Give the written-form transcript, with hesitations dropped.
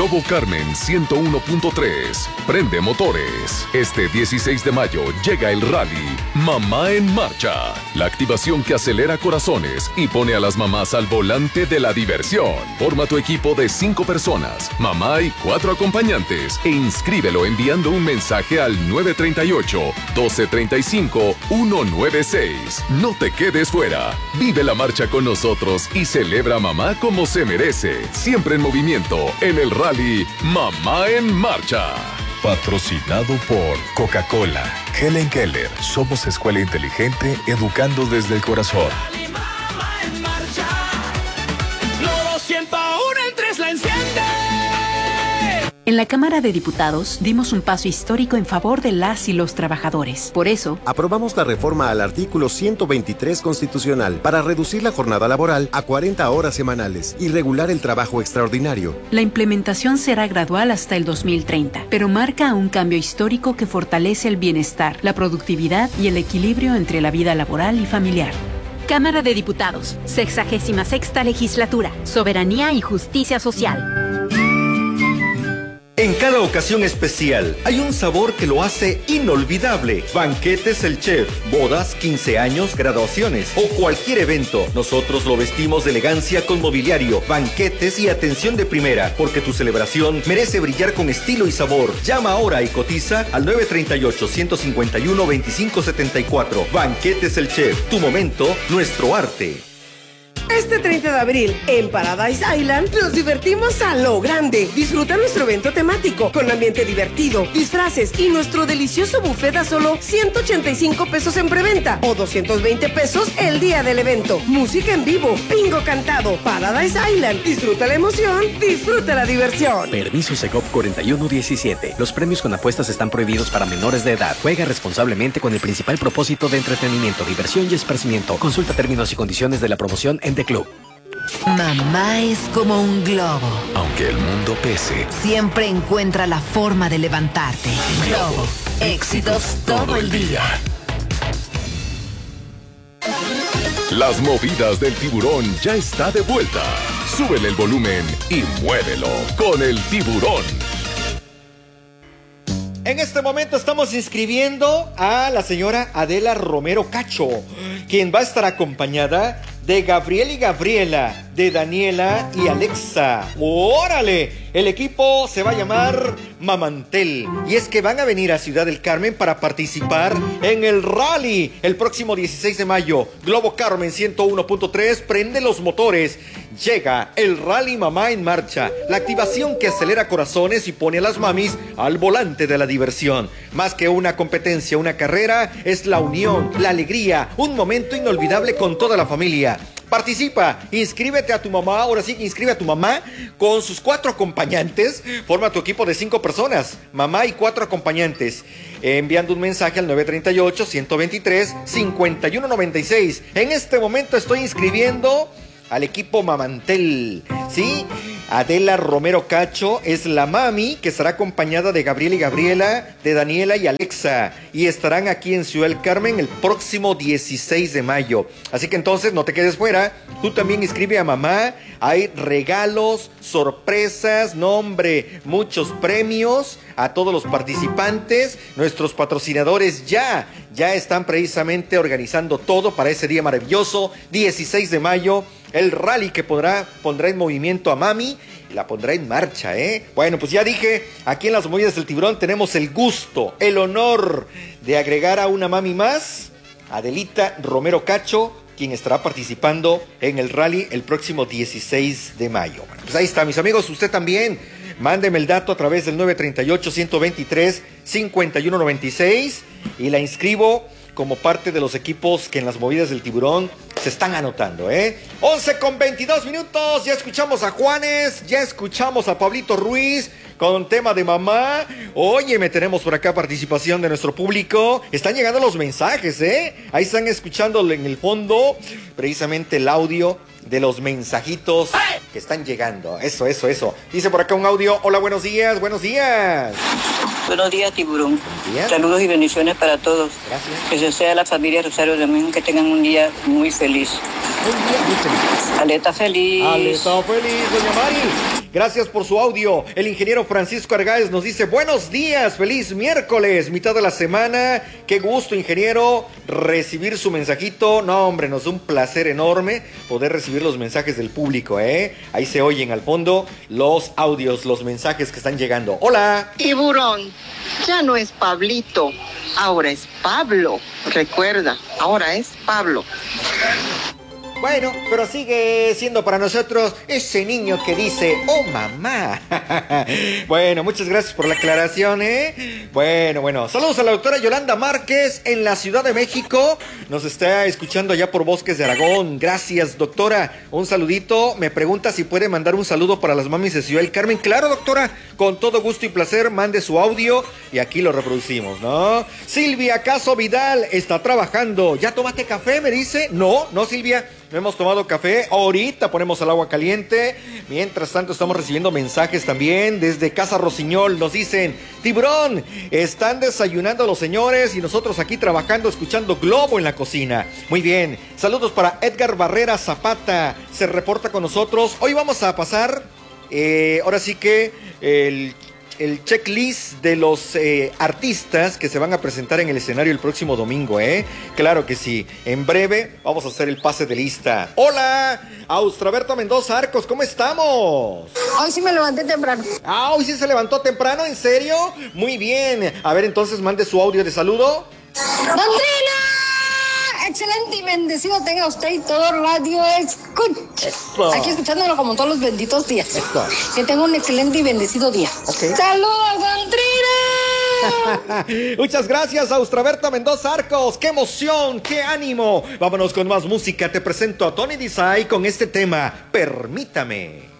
Globo Carmen 101.3. Prende motores. Este 16 de mayo llega el rally Mamá en Marcha. La activación que acelera corazones y pone a las mamás al volante de la diversión. Forma tu equipo de 5 personas, mamá y 4 acompañantes. E inscríbelo enviando un mensaje al 938-1235-196. No te quedes fuera. Vive la marcha con nosotros y celebra a mamá como se merece. Siempre en movimiento en el rally Mamá en Marcha. Patrocinado por Coca-Cola. Helen Keller. Somos escuela inteligente, educando desde el corazón. Mamá en Marcha. Globo 101 en 3 la enciende. En la Cámara de Diputados dimos un paso histórico en favor de las y los trabajadores. Por eso, aprobamos la reforma al artículo 123 constitucional para reducir la jornada laboral a 40 horas semanales y regular el trabajo extraordinario. la implementación será gradual hasta el 2030, pero marca un cambio histórico que fortalece el bienestar, la productividad y el equilibrio entre la vida laboral y familiar. Cámara de Diputados, 66ª Legislatura, Soberanía y Justicia Social. En cada ocasión especial hay un sabor que lo hace inolvidable. Banquetes El Chef, bodas, 15 años, graduaciones o cualquier evento. Nosotros lo vestimos de elegancia con mobiliario, banquetes y atención de primera, porque tu celebración merece brillar con estilo y sabor. Llama ahora y cotiza al 938-151-2574. Banquetes El Chef, tu momento, nuestro arte. Este 30 de abril, en Paradise Island, nos divertimos a lo grande. Disfruta nuestro evento temático, con ambiente divertido, disfraces y nuestro delicioso buffet a solo 185 pesos en preventa o 220 pesos el día del evento. Música en vivo, bingo cantado, Paradise Island. Disfruta la emoción, disfruta la diversión. Permiso Segov 4117. Los premios con apuestas están prohibidos para menores de edad. Juega responsablemente con el principal propósito de entretenimiento, diversión y esparcimiento. Consulta términos y condiciones de la promoción en The Club. Mamá es como un globo. Aunque el mundo pese, Siempre encuentra la forma de levantarte. Globo. Éxitos todo el día. Las movidas del tiburón ya está de vuelta. Súbele el volumen y muévelo con el tiburón. En este momento estamos inscribiendo a la señora Adela Romero Cacho, quien va a estar acompañada de Gabriel y Gabriela, de Daniela y Alexa. ¡Órale! El equipo se va a llamar Mamantel. Y es que van a venir a Ciudad del Carmen para participar en el rally el próximo 16 de mayo. Globo Carmen 101.3, prende los motores. Llega el rally Mamá en Marcha, la activación que acelera corazones y pone a las mamis al volante de la diversión. Más que una competencia, una carrera, es la unión, la alegría, un momento inolvidable con toda la familia. Participa, inscríbete a tu mamá, ahora sí, inscribe a tu mamá con sus 4 acompañantes. Forma tu equipo de 5 personas, mamá y 4 acompañantes. Enviando un mensaje al 938-123-5196. En este momento estoy inscribiendo al equipo Mamantel, ¿sí? Adela Romero Cacho es la mami que estará acompañada de Gabriel y Gabriela, de Daniela y Alexa, y estarán aquí en Ciudad del Carmen el próximo 16 de mayo. Así que entonces no te quedes fuera, tú también inscribe a mamá, hay regalos, sorpresas, nombre, muchos premios a todos los participantes. Nuestros patrocinadores ya están precisamente organizando todo para ese día maravilloso, 16 de mayo. El rally que pondrá en movimiento a mami y la pondrá en marcha, ¿eh? Bueno, pues ya dije, aquí en las movidas del tiburón tenemos el gusto, el honor de agregar a una mami más, Adelita Romero Cacho, quien estará participando en el rally el próximo 16 de mayo. Bueno, pues ahí está, mis amigos, usted también. Mándeme el dato a través del 938-123-5196 y la inscribo como parte de los equipos que en las movidas del tiburón se están anotando, ¿eh? 11:22, ya escuchamos a Juanes, ya escuchamos a Pablito Ruiz con tema de mamá. Oye, tenemos por acá participación de nuestro público. Están llegando los mensajes, ¿eh? Ahí están escuchando en el fondo precisamente el audio de los mensajitos que están llegando. Eso. Dice por acá un audio. Hola, buenos días. Buenos días, tiburón. ¿Días? Saludos y bendiciones para todos. Gracias. Que se sea la familia Rosario Domingo, que tengan un día muy feliz. Un día muy feliz. Aleta feliz. Aleta feliz, doña Mari. Gracias por su audio. El ingeniero Francisco Argáez nos dice, buenos días, feliz miércoles, mitad de la semana. Qué gusto, ingeniero, recibir su mensajito. No, hombre, nos da un placer enorme poder recibir los mensajes del público, ¿eh? Ahí se oyen al fondo los audios, los mensajes que están llegando. Hola. Tiburón, ya no es Pablito, ahora es Pablo. Recuerda, ahora es Pablo. Bueno, pero sigue siendo para nosotros ese niño que dice, oh mamá. Bueno, muchas gracias por la aclaración, ¿eh? Bueno, saludos a la doctora Yolanda Márquez en la Ciudad de México. Nos está escuchando allá por Bosques de Aragón. Gracias, doctora. Un saludito. Me pregunta si puede mandar un saludo para las mamis de Ciudad del Carmen. Claro, doctora, con todo gusto y placer, mande su audio y aquí lo reproducimos, ¿no? Silvia Caso Vidal está trabajando. ¿Ya tomaste café? Me dice. No, Silvia. No hemos tomado café, ahorita ponemos el agua caliente. Mientras tanto estamos recibiendo mensajes también desde Casa Rosiñol. Nos dicen, Tiburón, están desayunando los señores y nosotros aquí trabajando, escuchando Globo en la cocina. Muy bien, saludos para Edgar Barrera Zapata, se reporta con nosotros. Hoy vamos a pasar, ahora sí que el checklist de los artistas que se van a presentar en el escenario el próximo domingo, ¿eh? Claro que sí. En breve vamos a hacer el pase de lista. ¡Hola! Austraberto Mendoza Arcos, ¿cómo estamos? Hoy sí me levanté temprano. Ah, ¿hoy sí se levantó temprano? ¿En serio? Muy bien. A ver, entonces mande su audio de saludo. ¡Andrina! Excelente y bendecido tenga usted y todo Radio Escucha. Eso. Aquí escuchándolo como todos los benditos días. Eso. Que tenga un excelente y bendecido día. Okay. ¡Saludos, Andrina! Muchas gracias, Austraberta Mendoza Arcos. ¡Qué emoción! ¡Qué ánimo! Vámonos con más música. Te presento a Tony Desai con este tema, Permítame.